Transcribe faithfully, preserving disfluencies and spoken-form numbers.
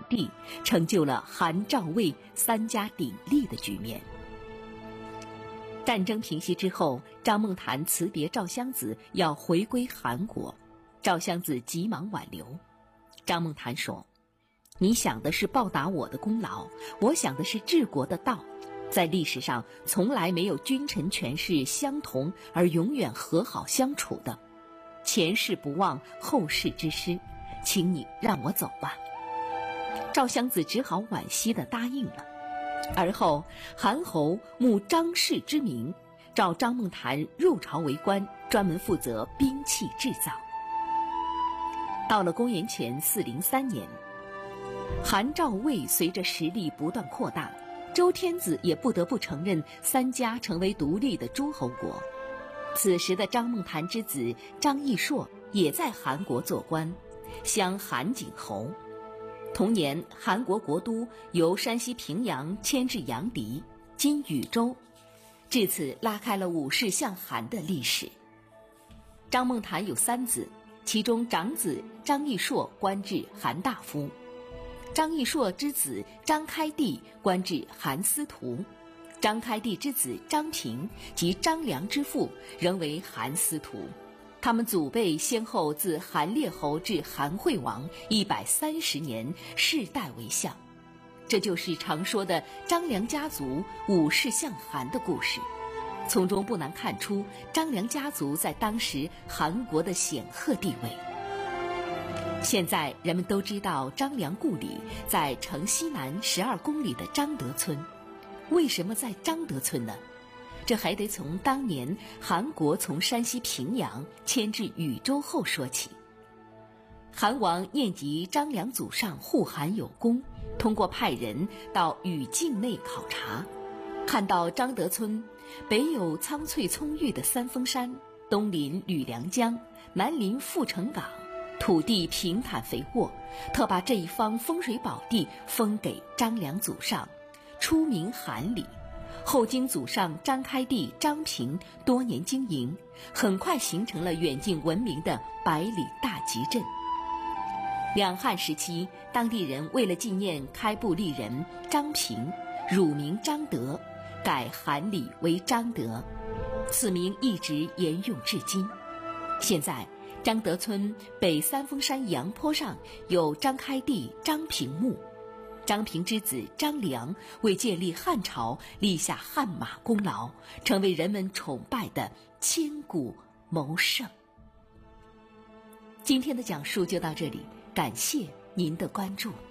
帝，成就了韩赵魏三家鼎立的局面。战争平息之后，张孟谈辞别赵襄子，要回归韩国。赵襄子急忙挽留。张孟谈说：“你想的是报答我的功劳，我想的是治国的道。在历史上，从来没有君臣权势相同而永远和好相处的。前事不忘，后事之师，请你让我走吧。”赵襄子只好惋惜地答应了。而后，韩侯慕张氏之名，召张孟谈入朝为官，专门负责兵器制造。到了公元前四零三年，韩赵魏随着实力不断扩大，周天子也不得不承认三家成为独立的诸侯国。此时的张孟谈之子张义硕也在韩国做官，襄韩景侯。同年，韩国国都由山西平阳迁至阳翟（今禹州），至此拉开了武士向韩的历史。张孟谈有三子，其中长子张义硕官至韩大夫，张义硕之子张开帝官至韩司徒，张开帝之子张平及张良之父仍为韩司徒。他们祖辈先后自韩烈侯至韩惠王一百三十年，世代为相。这就是常说的张良家族武士向韩的故事。从中不难看出张良家族在当时韩国的显赫地位。现在人们都知道张良故里在城西南十二公里的张德村。为什么在张德村呢？这还得从当年韩国从山西平阳迁至禹州后说起。韩王念及张良祖上护韩有功，通过派人到禹境内考察，看到张德村北有苍翠葱郁的三峰山，东临吕梁江，南临阜成港，土地平坦肥沃，特把这一方风水宝地封给张良祖上，初名韩里。后经祖上张开帝、张平多年经营，很快形成了远近闻名的百里大集镇。两汉时期，当地人为了纪念开埠立人张平，乳名张德，改韩里为张德，此名一直沿用至今。现在张德村北三峰山阳坡上有张开帝、张平墓。张平之子张良为建立汉朝立下汗马功劳，成为人们崇拜的千古谋圣。今天的讲述就到这里，感谢您的关注。